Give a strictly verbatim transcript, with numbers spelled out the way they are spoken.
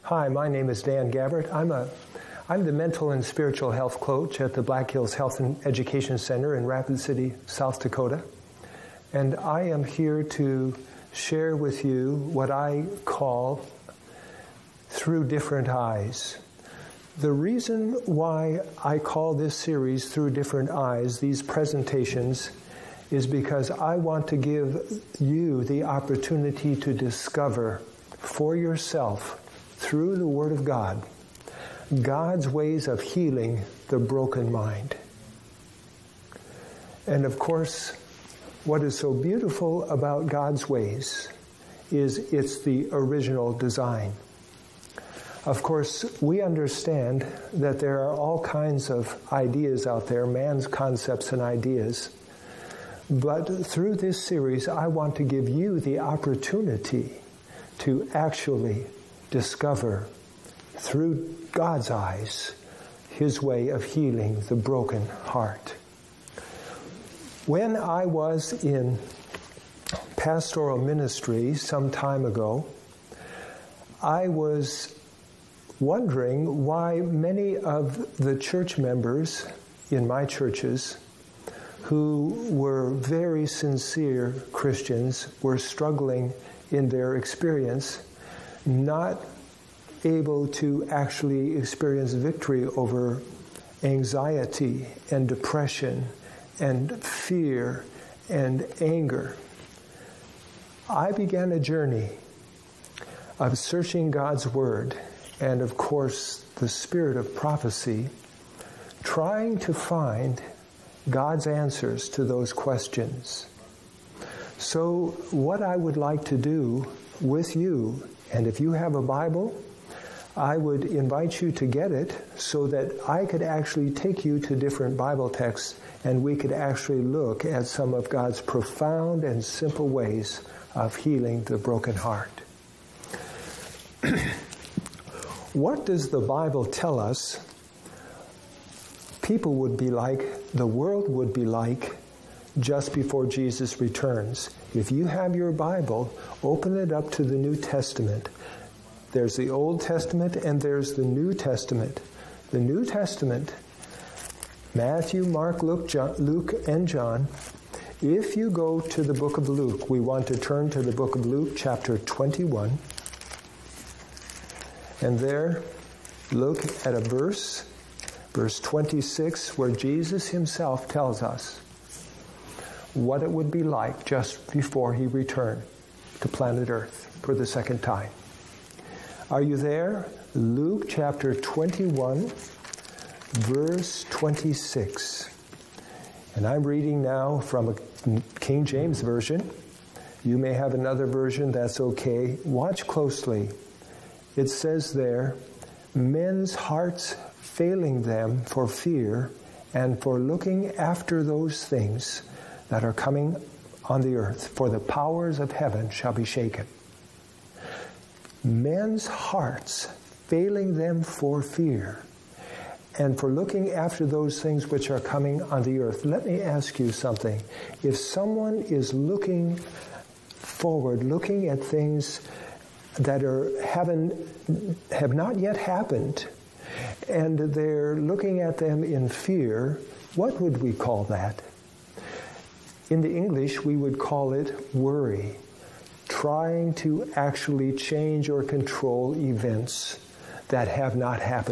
Hi, my name is Dan Gabbert. I'm a I'm the mental and spiritual health coach at the Black Hills Health and Education Center in Rapid City, South Dakota. And I am here to share with you what I call Through Different Eyes. The reason why I call this series Through Different Eyes, these presentations, is because I want to give you the opportunity to discover for yourself, through the Word of God, God's ways of healing the broken mind. And of course, what is so beautiful about God's ways is it's the original design. Of course, we understand that there are all kinds of ideas out there, man's concepts and ideas. But through this series, I want to give you the opportunity to actually discover through God's eyes His way of healing the broken heart. When I was in pastoral ministry some time ago, I was wondering why many of the church members in my churches who were very sincere Christians were struggling in their experience, not able to actually experience victory over anxiety and depression and fear and anger. I began a journey of searching God's Word and, of course, the spirit of prophecy, trying to find God's answers to those questions. So what I would like to do with you, and if you have a Bible, I would invite you to get it so that I could actually take you to different Bible texts and we could actually look at some of God's profound and simple ways of healing the broken heart. What does the Bible tell us people would be like, the world would be like, just before Jesus returns? If you have your Bible, open it up to the New Testament. There's the Old Testament and there's the New Testament. The New Testament, Matthew, Mark, Luke, John, Luke, and John. If you go to the book of Luke, we want to turn to the book of Luke, chapter twenty-one. And there, look at a verse, verse twenty-six, where Jesus himself tells us what it would be like just before he returned to planet Earth for the second time. Are you there? Luke chapter twenty-one, verse twenty-six. And I'm reading now from a King James Version. You may have another version, that's okay. Watch closely. It says there, men's hearts failing them for fear and for looking after those things that are coming on the earth, for the powers of heaven shall be shaken. Men's hearts failing them for fear and for looking after those things which are coming on the earth. Let me ask you something. If someone is looking forward, looking at things that are haven't, have not yet happened, and they're looking at them in fear, what would we call that? In the English, we would call it worry. Trying to actually change or control events that have not happened.